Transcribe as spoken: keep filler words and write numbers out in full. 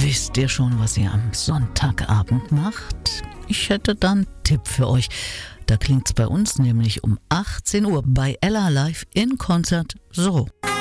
Wisst ihr schon, was ihr am Sonntagabend macht? Ich hätte dann einen Tipp für euch. Da klingt's bei uns nämlich um achtzehn Uhr bei Ella live in Konzert so.